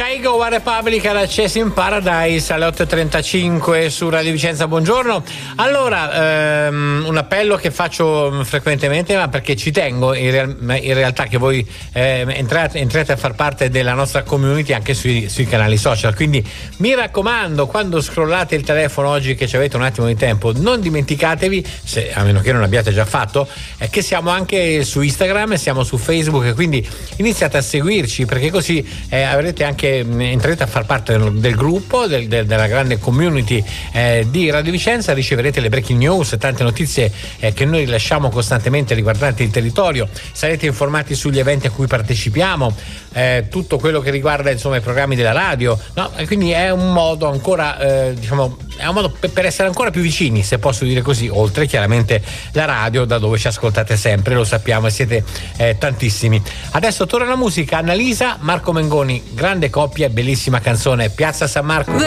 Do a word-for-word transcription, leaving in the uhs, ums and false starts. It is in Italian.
Kygo One Republic alla Chess in Paradise alle otto e trentacinque su Radio Vicenza. Buongiorno. Allora, ehm, un appello che faccio frequentemente, ma perché ci tengo in, real, in realtà che voi eh, entrate, entrate a far parte della nostra community anche sui, sui canali social. Quindi mi raccomando, quando scrollate il telefono oggi che ci avete un attimo di tempo, non dimenticatevi, se, a meno che non l'abbiate già fatto, eh, che siamo anche su Instagram, siamo su Facebook, e quindi iniziate a seguirci, perché così eh, avrete anche che entrerete a far parte del, del gruppo del, del, della grande community eh, di Radio Vicenza, riceverete le breaking news, tante notizie eh, che noi rilasciamo costantemente riguardanti il territorio, sarete informati sugli eventi a cui partecipiamo, eh, tutto quello che riguarda insomma i programmi della radio, no? E quindi è un modo ancora eh, diciamo è un modo per, per essere ancora più vicini, se posso dire così, oltre chiaramente la radio da dove ci ascoltate sempre, lo sappiamo e siete eh, tantissimi. Adesso torna la musica, Annalisa, Marco Mengoni, grande coppia, bellissima canzone, Piazza San Marco.